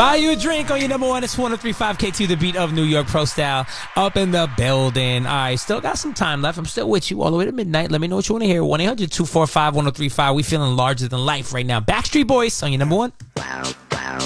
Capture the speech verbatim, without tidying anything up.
Buy you a drink on your number one. It's one oh three point five K two, the beat of New York Pro Style. Up in the building. All right, still got some time left. I'm still with you all the way to midnight. Let me know what you want to hear. one eight hundred two four five one oh three five. We feeling larger than life right now. Backstreet Boys on your number one. Wow.